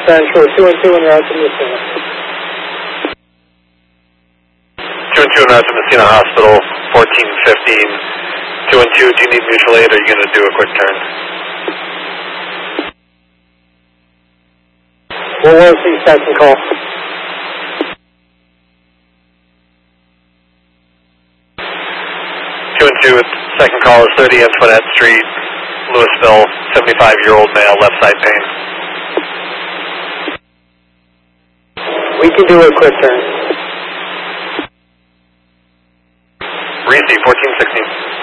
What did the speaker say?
Central 212 en route to Messina. 212 en route to Messina Hospital, 1415. 212, do you need mutual aid or are you going to do a quick turn? What was the second call? 212, second call is 30 Antoinette Street, Louisville, 75-year-old male, left side pain. We can do a quick turn. Receive 1416.